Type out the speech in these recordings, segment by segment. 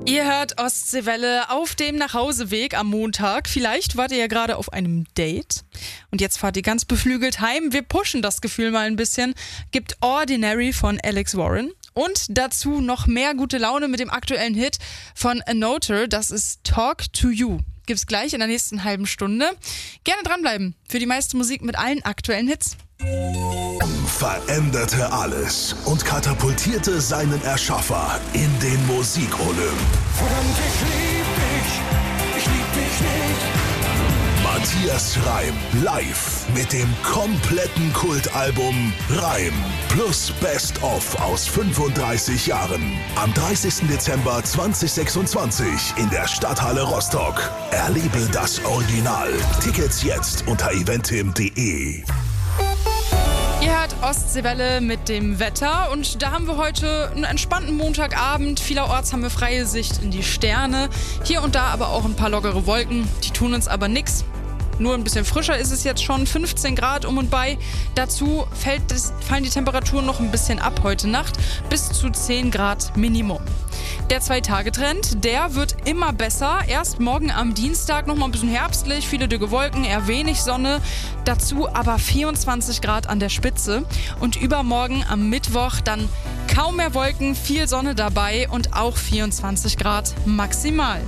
Ihr hört Ostseewelle auf dem Nachhauseweg am Montag. Vielleicht wart ihr ja gerade auf einem Date und jetzt fahrt ihr ganz beflügelt heim. Wir pushen das Gefühl mal ein bisschen. Gibt Ordinary von Alex Warren. Und dazu noch mehr gute Laune mit dem aktuellen Hit von Anoter. Das ist Talk to You. Gibt's gleich in der nächsten halben Stunde. Gerne dranbleiben für die meiste Musik mit allen aktuellen Hits. Veränderte alles und katapultierte seinen Erschaffer in den Musikolymp. Verdammt, ich lieb dich nicht. Matthias Reim live mit dem kompletten Kultalbum Reim plus Best of aus 35 Jahren. Am 30. Dezember 2026 in der Stadthalle Rostock. Erlebe das Original. Tickets jetzt unter eventim.de. Ihr hört Ostseewelle mit dem Wetter und da haben wir heute einen entspannten Montagabend. Vielerorts haben wir freie Sicht in die Sterne. Hier und da aber auch ein paar lockere Wolken, die tun uns aber nix. Nur ein bisschen frischer ist es jetzt schon, 15 Grad um und bei. Dazu fallen die Temperaturen noch ein bisschen ab heute Nacht, bis zu 10 Grad Minimum. Der 2-Tage-Trend, der wird immer besser. Erst morgen am Dienstag noch mal ein bisschen herbstlich, viele dicke Wolken, eher wenig Sonne. Dazu aber 24 Grad an der Spitze. Und übermorgen am Mittwoch dann kaum mehr Wolken, viel Sonne dabei und auch 24 Grad maximal.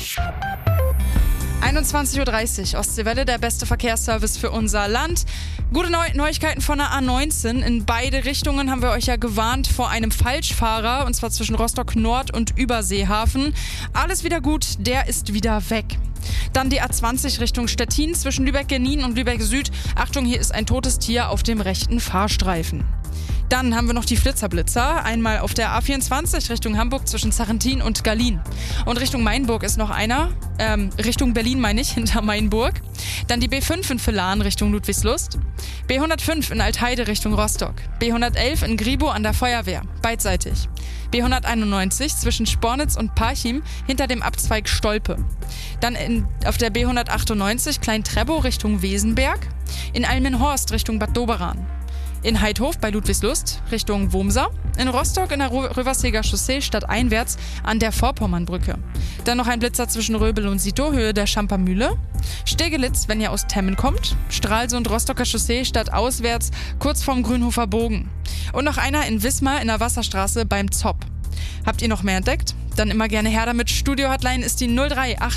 21.30 Uhr, Ostseewelle, der beste Verkehrsservice für unser Land. Gute Neuigkeiten von der A19. In beide Richtungen haben wir euch ja gewarnt vor einem Falschfahrer, und zwar zwischen Rostock Nord und Überseehafen. Alles wieder gut, der ist wieder weg. Dann die A20 Richtung Stettin zwischen Lübeck-Genin und Lübeck Süd. Achtung, hier ist ein totes Tier auf dem rechten Fahrstreifen. Dann haben wir noch die Flitzerblitzer. Einmal auf der A24 Richtung Hamburg zwischen Sarrentin und Gallien. Und Richtung Mainburg ist noch einer. Richtung Berlin meine ich, hinter Mainburg. Dann die B5 in Villan Richtung Ludwigslust. B105 in Altheide Richtung Rostock. B111 in Gribo an der Feuerwehr, beidseitig. B191 zwischen Spornitz und Parchim hinter dem Abzweig Stolpe. Dann auf der B198 Klein-Treppow Richtung Wesenberg. In Almenhorst Richtung Bad Doberan. In Heidhof bei Ludwigslust Richtung Womser. In Rostock in der Röverseger Chaussee stadteinwärts an der Vorpommernbrücke. Dann noch ein Blitzer zwischen Röbel und Sito, Höhe der Schampermühle. Stegelitz, wenn ihr aus Temmen kommt. Stralsund, Rostocker Chaussee stadtauswärts, kurz vorm Grünhofer Bogen. Und noch einer in Wismar in der Wasserstraße beim Zopp. Habt ihr noch mehr entdeckt? Dann immer gerne her damit. Studio-Hotline ist die 038